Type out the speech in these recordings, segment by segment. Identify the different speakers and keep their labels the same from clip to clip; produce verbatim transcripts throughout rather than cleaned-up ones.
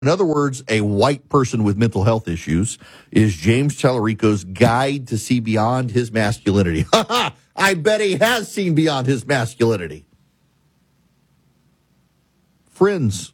Speaker 1: In other words, a white person with mental health issues is James Tallarico's guide to see beyond his masculinity. Ha ha! I bet he has seen beyond his masculinity. Friends,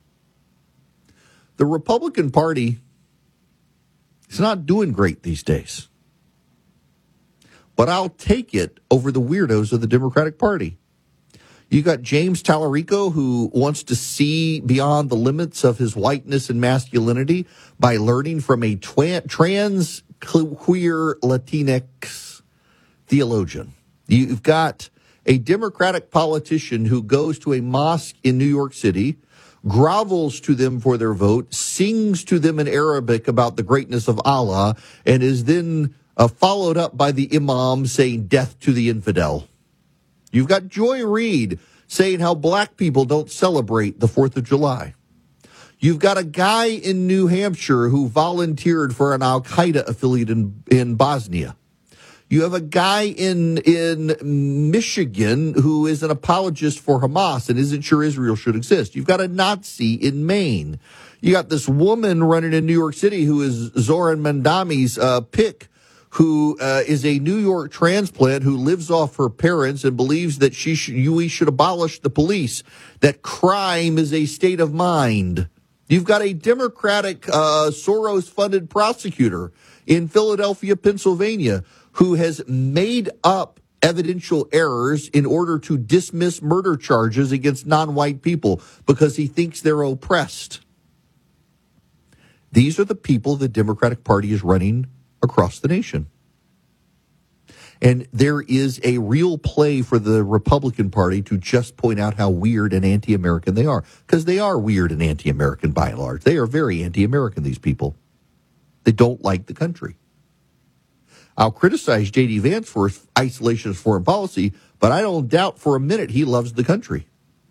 Speaker 1: the Republican Party is not doing great these days. But I'll take it over the weirdos of the Democratic Party. You got James Tallarico, who wants to see beyond the limits of his whiteness and masculinity by learning from a twa- trans queer Latinx theologian. You've got a Democratic politician who goes to a mosque in New York City, grovels to them for their vote, sings to them in Arabic about the greatness of Allah, and is then uh, followed up by the imam saying death to the infidel. You've got Joy Reid saying how black people don't celebrate the fourth of July. You've got a guy in New Hampshire who volunteered for an Al-Qaeda affiliate in, in Bosnia. You have a guy in, in Michigan who is an apologist for Hamas and isn't sure Israel should exist. You've got a Nazi in Maine. You got this woman running in New York City who is Zoran Mandami's uh, pick, who uh, is a New York transplant who lives off her parents and believes that she should, we should abolish the police, that crime is a state of mind. You've got a Democratic uh, Soros-funded prosecutor in Philadelphia, Pennsylvania, who has made up evidential errors in order to dismiss murder charges against non-white people because he thinks they're oppressed. These are the people the Democratic Party is running across the nation. And there is a real play for the Republican Party to just point out how weird and anti-American they are. Because they are weird and anti-American by and large. They are very anti-American, these people. They don't like the country. I'll criticize J D. Vance for his isolationist foreign policy, but I don't doubt for a minute he loves the country.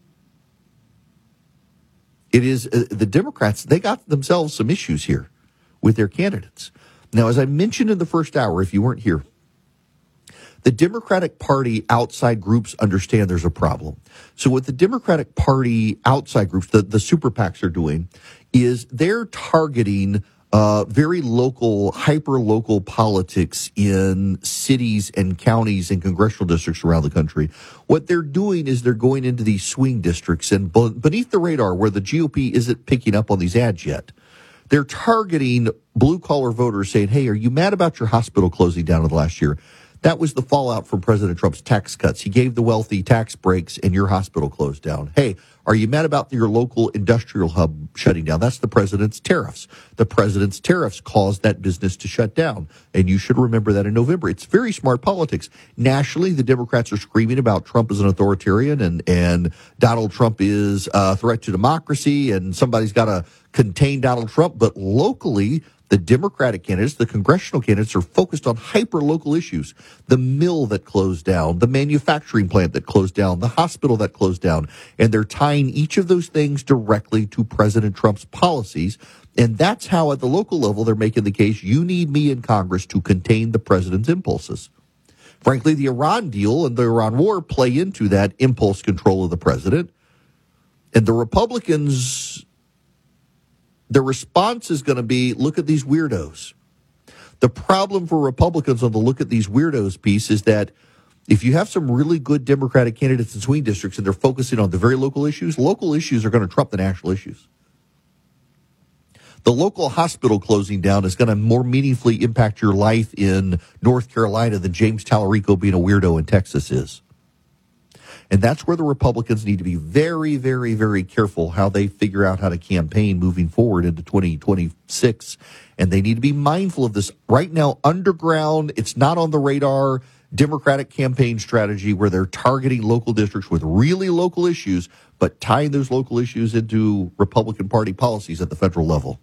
Speaker 1: It is uh, the Democrats, they got themselves some issues here with their candidates. Now, as I mentioned in the first hour, if you weren't here, the Democratic Party outside groups understand there's a problem. So what the Democratic Party outside groups, the, the super PACs are doing, is they're targeting uh, very local, hyper-local politics in cities and counties and congressional districts around the country. What they're doing is they're going into these swing districts and beneath the radar where the G O P isn't picking up on these ads yet. They're targeting blue-collar voters saying, hey, are you mad about your hospital closing down in the last year? That was the fallout from President Trump's tax cuts. He gave the wealthy tax breaks and your hospital closed down. Hey, are you mad about your local industrial hub shutting down? That's the president's tariffs. The president's tariffs caused that business to shut down. And you should remember that in November. It's very smart politics. Nationally, the Democrats are screaming about Trump as an authoritarian and, and Donald Trump is a threat to democracy and somebody's got to contain Donald Trump. But locally, the Democratic candidates, the congressional candidates, are focused on hyper-local issues. The mill that closed down, the manufacturing plant that closed down, the hospital that closed down. And they're tying each of those things directly to President Trump's policies. And that's how, at the local level, they're making the case, you need me in Congress to contain the president's impulses. Frankly, the Iran deal and the Iran war play into that impulse control of the president. And the Republicans, the response is going to be, look at these weirdos. The problem for Republicans on the look at these weirdos piece is that if you have some really good Democratic candidates in swing districts and they're focusing on the very local issues, local issues are going to trump the national issues. The local hospital closing down is going to more meaningfully impact your life in North Carolina than James Tallarico being a weirdo in Texas is. And that's where the Republicans need to be very, very, very careful how they figure out how to campaign moving forward into twenty twenty-six. And they need to be mindful of this. Right now, underground, it's not on the radar, Democratic campaign strategy where they're targeting local districts with really local issues, but tying those local issues into Republican Party policies at the federal level.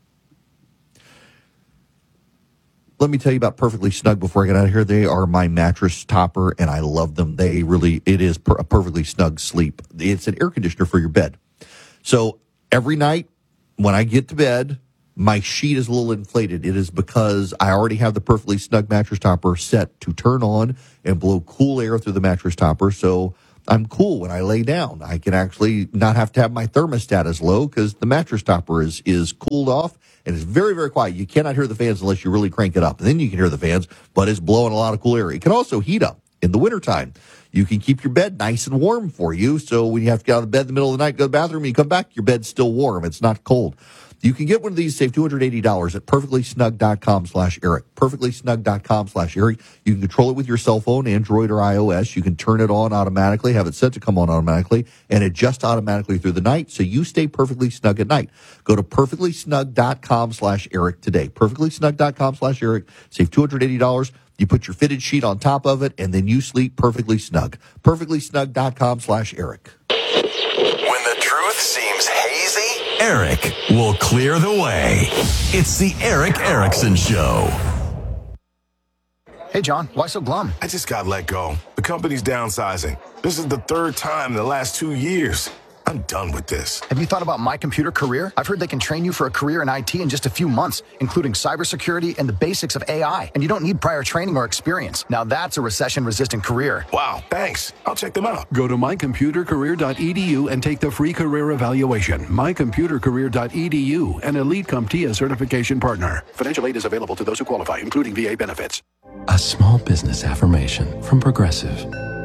Speaker 1: Let me tell you about Perfectly Snug before I get out of here. They are my mattress topper, and I love them. They really, it is per, a perfectly snug sleep. It's an air conditioner for your bed. So every night when I get to bed, my sheet is a little inflated. It is because I already have the Perfectly Snug mattress topper set to turn on and blow cool air through the mattress topper. So I'm cool when I lay down. I can actually not have to have my thermostat as low because the mattress topper is, is cooled off and it's very, very quiet. You cannot hear the fans unless you really crank it up. And then you can hear the fans, but it's blowing a lot of cool air. It can also heat up in the wintertime. You can keep your bed nice and warm for you. So when you have to get out of bed in the middle of the night, go to the bathroom, you come back, your bed's still warm. It's not cold. You can get one of these, save two hundred eighty dollars at perfectlysnug.com slash Eric. Perfectlysnug.com slash Eric. You can control it with your cell phone, Android or iOS. You can turn it on automatically, have it set to come on automatically, and adjust automatically through the night so you stay perfectly snug at night. Go to perfectlysnug.com slash Eric today. Perfectlysnug.com slash Eric. Save two hundred eighty dollars. You put your fitted sheet on top of it, and then you sleep perfectly snug. Perfectlysnug.com slash Eric.
Speaker 2: When the truth seems hazy, Eric will clear the way. It's the Eric Erickson Show.
Speaker 3: Hey, John, why so glum?
Speaker 4: I just got let go. The company's downsizing. This is the third time in the last two years. I'm done with this.
Speaker 3: Have you thought about My Computer Career? I've heard they can train you for a career in I T in just a few months, including cybersecurity and the basics of A I. And you don't need prior training or experience. Now that's a recession-resistant career.
Speaker 4: Wow, thanks. I'll check them out.
Speaker 5: Go to my computer career dot e d u and take the free career evaluation. my computer career dot e d u, an Elite CompTIA certification partner. Financial aid is available to those who qualify, including V A benefits.
Speaker 6: A small business affirmation from Progressive.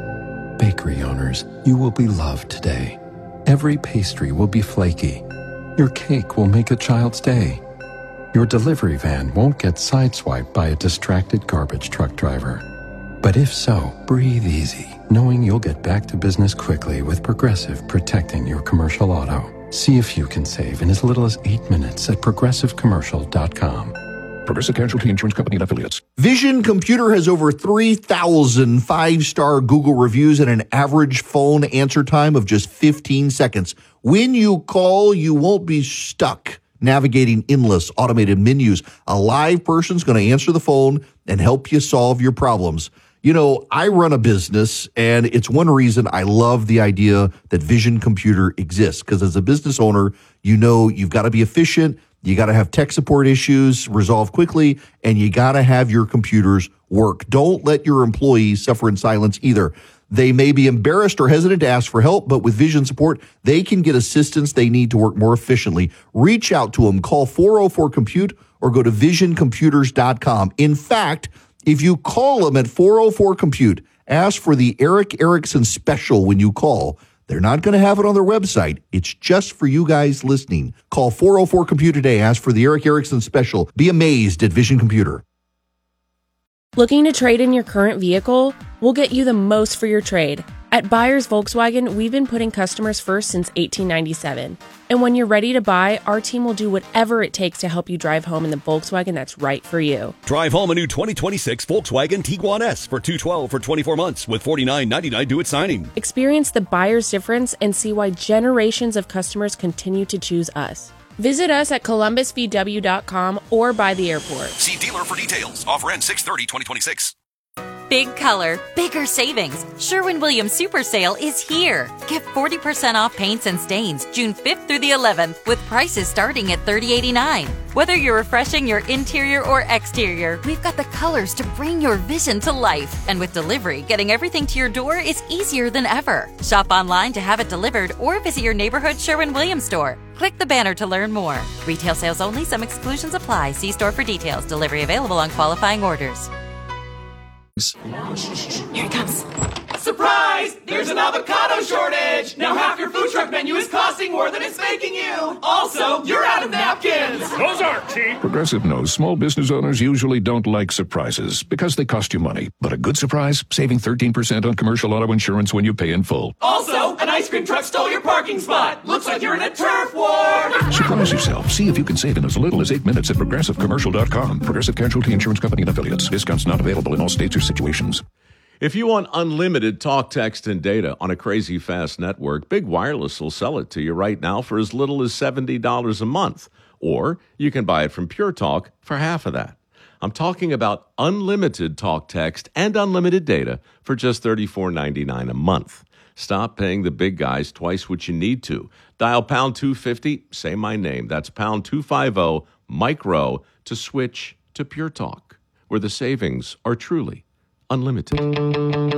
Speaker 6: Bakery owners, you will be loved today. Every pastry will be flaky. Your cake will make a child's day. Your delivery van won't get sideswiped by a distracted garbage truck driver. But if so, breathe easy, knowing you'll get back to business quickly with Progressive protecting your commercial auto. See if you can save in as little as eight minutes at progressive commercial dot com.
Speaker 7: Progressive Casualty Insurance Company and Affiliates.
Speaker 1: Vision Computer has over three thousand five-star Google reviews and an average phone answer time of just fifteen seconds. When you call, you won't be stuck navigating endless automated menus. A live person's going to answer the phone and help you solve your problems. You know, I run a business, and it's one reason I love the idea that Vision Computer exists, because as a business owner, you know you've got to be efficient. You got to have tech support issues resolved quickly, and you got to have your computers work. Don't let your employees suffer in silence either. They may be embarrassed or hesitant to ask for help, but with Vision support, they can get assistance they need to work more efficiently. Reach out to them. Call four oh four compute or go to vision computers dot com. In fact, if you call them at four oh four compute, ask for the Eric Erickson special when you call. They're not going to have it on their website. It's just for you guys listening. Call four oh four compute today. Ask for the Eric Erickson special. Be amazed at Vision Computer.
Speaker 8: Looking to trade in your current vehicle? We'll get you the most for your trade. At Buyers Volkswagen, we've been putting customers first since eighteen ninety-seven. And when you're ready to buy, our team will do whatever it takes to help you drive home in the Volkswagen that's right for you.
Speaker 9: Drive home a new twenty twenty-six Volkswagen Tiguan S for two hundred twelve dollars for twenty-four months with forty-nine ninety-nine due at signing.
Speaker 8: Experience the buyer's difference and see why generations of customers continue to choose us. Visit us at columbus v w dot com or by the airport.
Speaker 9: See dealer for details. Offer ends six thirty twenty twenty-six.
Speaker 10: Big color, bigger savings. Sherwin-Williams Super Sale is here. Get forty percent off paints and stains June fifth through the eleventh with prices starting at thirty eighty-nine. Whether you're refreshing your interior or exterior, we've got the colors to bring your vision to life. And with delivery, getting everything to your door is easier than ever. Shop online to have it delivered or visit your neighborhood Sherwin-Williams store. Click the banner to learn more. Retail sales only. Some exclusions apply. See store for details. Delivery available on qualifying orders.
Speaker 11: Here it comes. Surprise! There's an avocado shortage! Now half your food truck menu is costing more than it's making you! Also, you're out of napkins!
Speaker 7: Those aren't cheap! Progressive knows small business owners usually don't like surprises because they cost you money. But a good surprise? Saving thirteen percent on commercial auto insurance when you pay in full.
Speaker 11: Also, an ice cream truck stole your parking spot! Looks like you're in a turf war!
Speaker 7: Surprise yourself. See if you can save in as little as eight minutes at progressive commercial dot com. Progressive Casualty Insurance Company and Affiliates. Discounts not available in all states or situations.
Speaker 12: If you want unlimited talk, text, and data on a crazy fast network, Big Wireless will sell it to you right now for as little as seventy dollars a month. Or you can buy it from Pure Talk for half of that. I'm talking about unlimited talk, text, and unlimited data for just thirty-four ninety-nine a month. Stop paying the big guys twice what you need to. Dial pound two fifty, say my name. That's pound two fifty, micro, to switch to Pure Talk, where the savings are truly unlimited.